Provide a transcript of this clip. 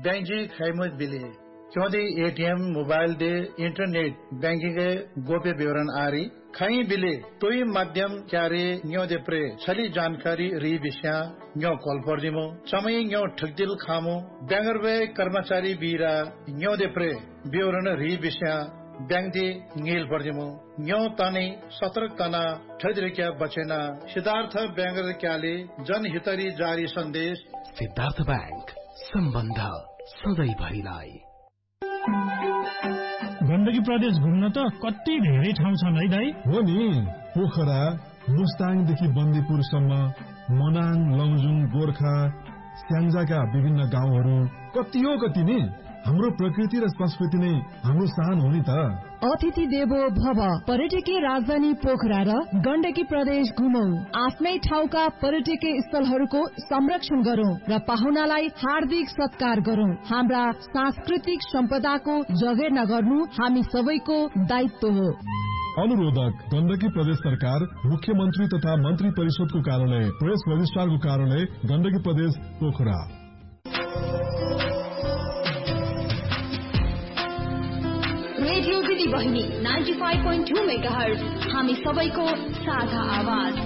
Bank जी खैमुज बिले क्योंकि ATM mobile they internet banking के गोप्य विवरण आरी खई बिले तोई माध्यम क्यारे न्यो दे प्रे छली जानकारी री विषया न्यो कॉल पर दिमो समय न्यो ठगदिल खामो बैंगर वे कर्मचारी बीरा न्यो दे प्रे विवरण री विषया बैंक दे नील पर दिमो न्यो ताने सतर्क तना ठजरिक्या बचेना सिद्धार्थ बैंगर क्याले जनहितरी जारी संदेश सिद्धार्थ बैंक सम्बन्ध सधैँ भरिलाई। गण्डकी प्रदेश घुम्न त कति धेरै ठाउँ छन् है दाइ? हो नि, पोखरा मुस्ताङदेखि बन्दीपुरसम्म, मनाङ, लमजुङ, गोर्खा, स्याङ्जाका विभिन्न गाउँहरू कति हो कति नि। हाम्रो प्रकृति र संस्कृति नै हाम्रो शान हो नि त। अतिथि देवो भव पर्यटकीय राजधानी पोखरा र गण्डकी प्रदेश घुमौं। आफ्नै ठाउँका पर्यटकीय स्थलहरूको संरक्षण गरौं र पाहुनालाई हार्दिक सत्कार गरौं। हाम्रा सांस्कृतिक सम्पदाको जगेर्ना गर्नु हामी सबैको दायित्व हो। अनुरोधक गण्डकी प्रदेश सरकार, मुख्यमन्त्री तथा मन्त्री परिषदको कार्यालय, प्रेस रजिस्ट्रारको कार्यालय, गण्डकी प्रदेश पोखरा। रेडियो दिदी बहिनी 95.2 मेगाहर्ज हामी सबैको साझा आवाज।